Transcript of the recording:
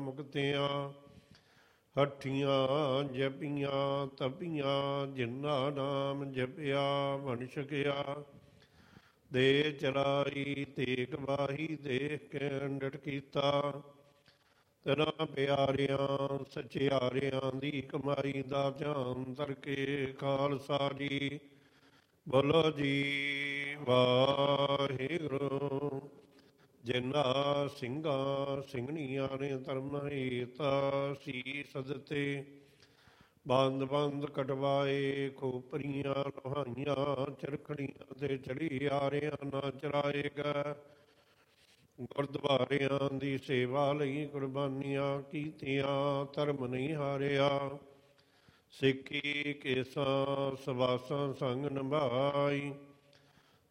ਮੁਕਤਿਆਂ। ਹੱਠੀਆਂ ਜਪੀਆਂ ਤਪੀਆਂ, ਜਿਨ੍ਹਾਂ ਨਾਮ ਜਪਿਆ ਬਣ ਛਕਿਆ। ਦੇ ਚਲਾਈ ਤੇਗ ਵਾਹੀ, ਦੇਖ ਕੇ ਅੰਡਟ ਕੀਤਾ। ਤੇਰਾ ਪਿਆਰਿਆਂ ਸਚਿਆਰਿਆਂ ਦੀ ਕਮਾਈ ਦਾ ਧਿਆਨ ਧਰ ਕੇ। ਖਾਲਸਾ ਜੀ ਬੋਲੋ ਜੀ ਵਾਹਿਗੁਰੂ। ਜਿਨ੍ਹਾਂ ਸਿੰਘਾਂ ਸਿੰਘਣੀਆਂ ਨੇ ਧਰਮ ਹੇਤਾ ਸੀਸ ਦਿੱਤੇ। ਬੰਦ ਬੰਦ ਕਟਵਾਏ, ਖੋਪਰੀਆਂ ਲੋਹਾਈਆਂ, ਚਰਖੜੀਆਂ ਤੇ ਚੜੀਆਰਿਆਂ ਨਾ ਚਲਾਏਗਾ। ਗੁਰਦੁਆਰਿਆਂ ਦੀ ਸੇਵਾ ਲਈ ਕੁਰਬਾਨੀਆਂ ਕੀਤੀਆਂ, ਧਰਮ ਨਹੀਂ ਹਾਰਿਆ। ਸਿੱਖੀ ਕੇਸਾਂ ਸਵਾਸਾਂ ਸੰਗ ਨਿਭਾਈ,